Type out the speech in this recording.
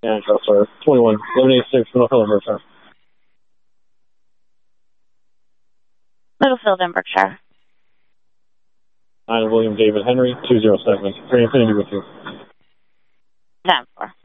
And sir. 21, 1186, Middlefield, Berkshire. Middlefield and Berkshire. 9 William David Henry, 207. 3 Infinity with you. 10-4.